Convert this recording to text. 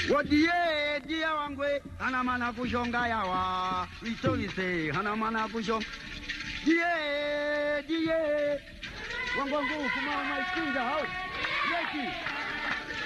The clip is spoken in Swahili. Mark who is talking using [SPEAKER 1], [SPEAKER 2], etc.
[SPEAKER 1] Wodie dia wangwe hana mana kushonga yawa Wise hana mana kushonga Die Wangongu kuma maikinga hau Yeki